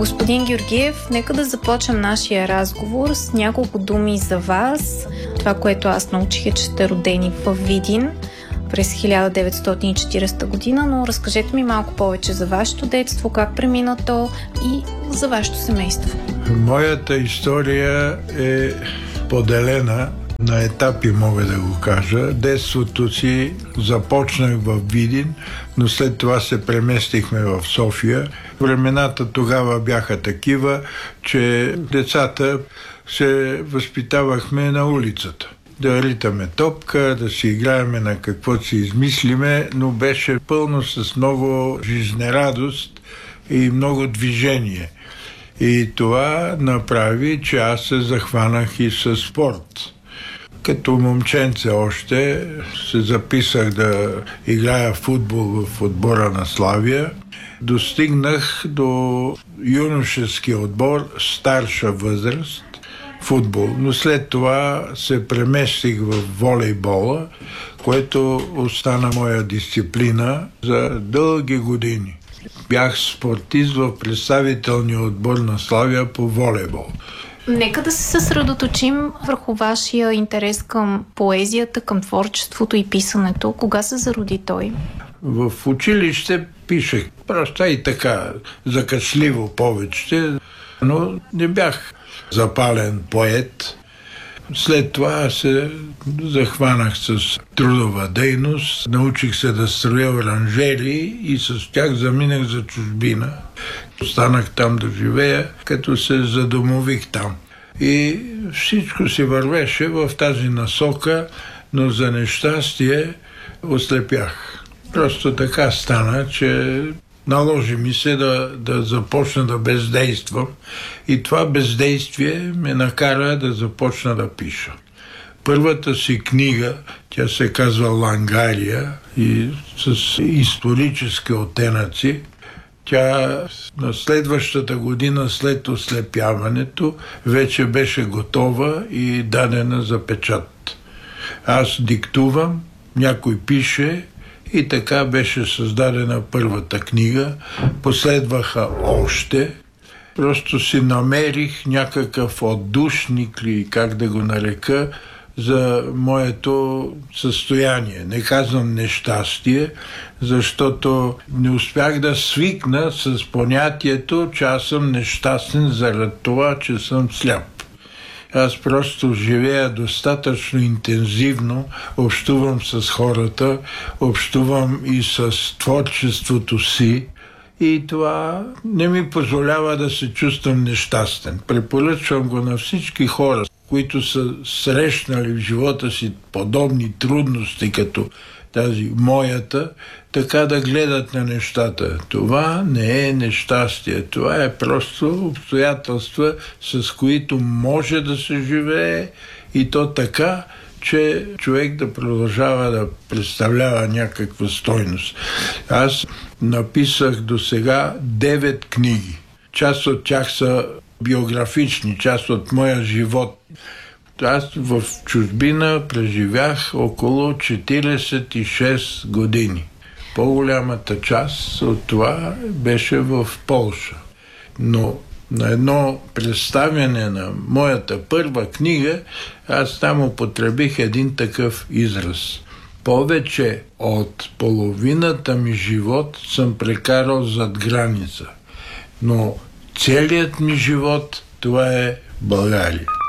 Господин Георгиев, нека да започнем нашия разговор с няколко думи за вас. Това, което аз научих е, че сте родени в Видин през 1940 година, но разкажете ми малко повече за вашето детство, как премина то и за вашето семейство. Моята история е поделена на етапи, мога да го кажа. Детството си започнах в Видин, но след това се преместихме в София. Времената тогава бяха такива, че децата се възпитавахме на улицата. Да ритаме топка, да си играеме на какво си измислиме, но беше пълно с много жизнерадост и много движение. И това направи, че аз се захванах и със спорт. Като момченце още се записах да играя футбол в отбора на Славия. Достигнах до юношески отбор, старша възраст, футбол. Но след това се преместих в волейбола, което остана моя дисциплина за дълги години. Бях спортист в представителния отбор на Славия по волейбол. Нека да се съсредоточим върху вашия интерес към поезията, към творчеството и писането. Кога се зароди той? В училище пишех. Просто и така, закачливо повече, но не бях запален поет. След това се захванах с трудова дейност, научих се да строя оранжерии и с тях заминах за чужбина. Останах там да живея, като се задомових там. И всичко си вървеше в тази насока, но за нещастие ослепях. Просто така стана, че наложи ми се да започна да бездействам и това бездействие ме накара да започна да пиша. Първата си книга, тя се казва «Лангария» и с исторически оттенъци. Тя на следващата година след ослепяването вече беше готова и дадена за печат. Аз диктувам, някой пише и така беше създадена първата книга. Последваха още. Просто си намерих някакъв отдушник ли, как да го нарека, за моето състояние. Не казвам нещастие, защото не успях да свикна с понятието, че аз съм нещастен заради това, че съм сляп. Аз просто живея достатъчно интензивно, общувам с хората, общувам и с творчеството си и това не ми позволява да се чувствам нещастен. Препоръчвам го на всички хора, които са срещнали в живота си подобни трудности, като тази моята, така да гледат на нещата. Това не е нещастие, това е просто обстоятелства, с които може да се живее и то така, че човек да продължава да представлява някаква стойност. Аз написах досега 9 книги. Част от тях са биографични, част от моя живот. Аз в чужбина преживях около 46 години. По-голямата част от това беше в Полша. Но на едно представяне на моята първа книга, аз там употребих един такъв израз. Повече от половината ми живот съм прекарал зад граница. Но целият ми живот, това е България.